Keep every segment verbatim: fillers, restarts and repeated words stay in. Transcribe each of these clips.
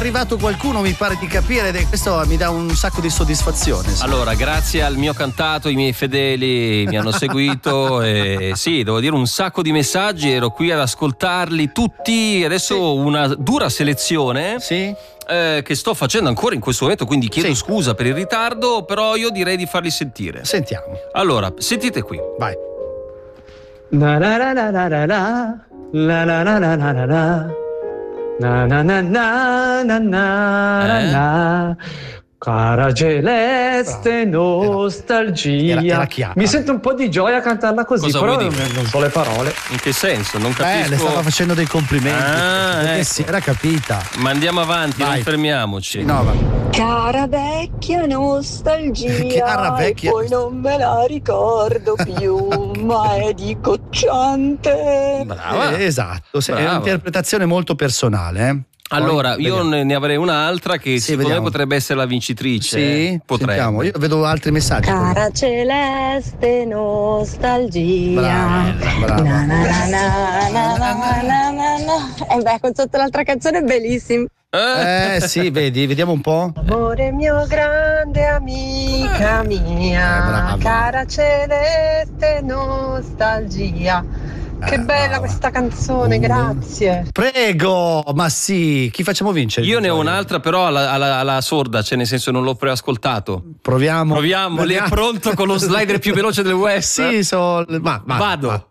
arrivato qualcuno, mi pare di capire, ed è- questo mi dà un sacco di soddisfazione. Sì. Allora, grazie al mio cantato, i miei fedeli mi hanno seguito e sì, devo dire un sacco di messaggi, ero qui ad ascoltarli tutti, adesso una dura selezione. Sì. eh, che sto facendo ancora in questo momento, quindi chiedo Sì. scusa per il ritardo, però io direi di farli sentire. Sentiamo. Allora, sentite qui. Vai. La la la la la la la la la la la la la la na na na na na na Eh? na. Cara celeste nostalgia. Era- era chiara. Mi sento un po' di gioia a cantarla così, Cosa però vuoi non, dire? non so le parole. In che senso? Non Eh, capisco. le stava facendo dei complimenti. Ah, Perché ecco. sì, era capita. Ma andiamo avanti, Vai. non fermiamoci. No, va. Cara vecchia nostalgia, Cara vecchia- e poi non me la ricordo più, ma è di cocciante. Brava. Eh, esatto, sì, è Brava. un'interpretazione molto personale. Eh. Allora, Poi, io vediamo. ne ne avrei un'altra che Sì, secondo vediamo. me potrebbe essere la vincitrice. Sì, eh. Potrebbe. sentiamo. Io vedo altri messaggi. Cara celeste nostalgia. Brava, brava. Na, na, na, na, na, na, na, na, na. E beh, con sotto l'altra canzone è bellissima. Eh? Eh sì, vedi, vediamo un po'. Amore mio, grande amica mia, Eh, brava. cara celeste nostalgia. Che Eh, bella brava. questa canzone, Uh. grazie. Prego, ma sì, chi facciamo vincere? Io ne ho un'altra, però alla, alla- alla sorda, cioè nel senso non l'ho preascoltato. Proviamo. Proviamo, lei è Vediamo. pronto con lo slider più veloce del West? Sì, so, ma, ma- Vado. ma-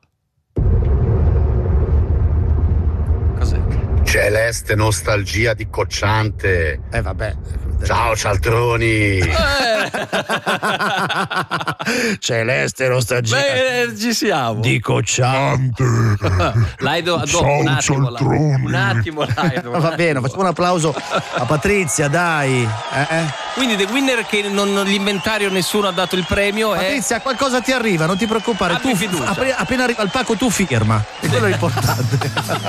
Cos'è? Celeste nostalgia di cocciante. Eh vabbè. Ciao cialtroni. Celeste nostalgia Beh, eh, ci siamo. di cocciante. Laido, dopo, un attimo, Laido. Un attimo, Laido. Va bene, facciamo un applauso a Patrizia, dai. Eh? Quindi The Winner, che non, non- l'inventario nessuno ha dato il premio, è Patrizia, qualcosa ti arriva, non ti preoccupare. Abbi Tu fiducia. appena, appena arriva il pacco tu firma. E quello è l'importante.